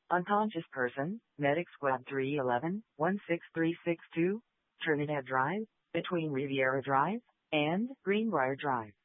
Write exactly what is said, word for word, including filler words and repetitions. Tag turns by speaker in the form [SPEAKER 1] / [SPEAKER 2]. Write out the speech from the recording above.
[SPEAKER 1] Unconscious person, Medic Squad three one one, one six three six two, Trinidad Drive, between Riviera Drive and Greenbrier Drive.